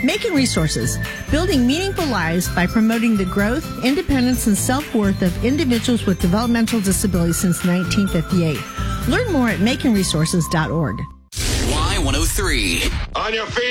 Macon Resources, building meaningful lives by promoting the growth, independence, and self-worth of individuals with developmental disabilities since 1958. Learn more at maconresources.org. Y103. On your feet.